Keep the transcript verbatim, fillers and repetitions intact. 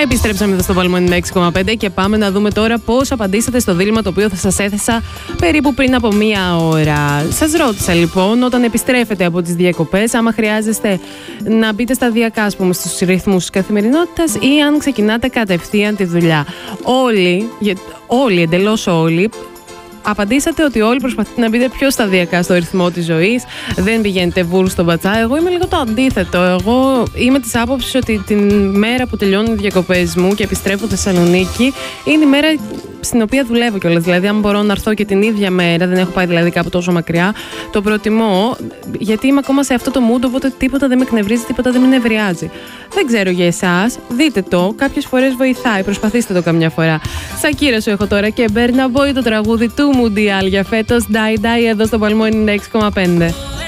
Επιστρέψαμε εδώ στο Παλμό ενενήντα έξι κόμμα πέντε και πάμε να δούμε τώρα πώς απαντήσατε στο δίλημμα το οποίο θα σας έθεσα περίπου πριν από μία ώρα. Σας ρώτησα λοιπόν, όταν επιστρέφετε από τις διακοπές, άμα χρειάζεστε να μπείτε σταδιακά, ας πούμε, στους ρυθμούς της καθημερινότητας ή αν ξεκινάτε κατευθείαν τη δουλειά. Όλοι, όλοι, εντελώς όλοι, απαντήσατε ότι όλοι προσπαθείτε να μπείτε πιο σταδιακά στο ρυθμό της ζωής, δεν πηγαίνετε βουρ στον πατσά. Εγώ είμαι λίγο το αντίθετο. Εγώ είμαι της άποψης ότι την μέρα που τελειώνουν οι διακοπές μου και επιστρέφω Θεσσαλονίκη είναι η μέρα στην οποία δουλεύω κιόλας. Δηλαδή, αν μπορώ να έρθω και την ίδια μέρα, δεν έχω πάει δηλαδή κάπου τόσο μακριά, το προτιμώ, γιατί είμαι ακόμα σε αυτό το mood, οπότε τίποτα δεν με εκνευρίζει, τίποτα δεν με νευριάζει. Δεν ξέρω για εσάς, δείτε το, κάποιες φορές βοηθάει, προσπαθήστε το καμιά φορά. Σακύρα σου έχω τώρα και Burna Boy, το τραγούδι του Mundial για φέτος, Die Die, εδώ στο Παλμό ενενήντα έξι κόμμα πέντε.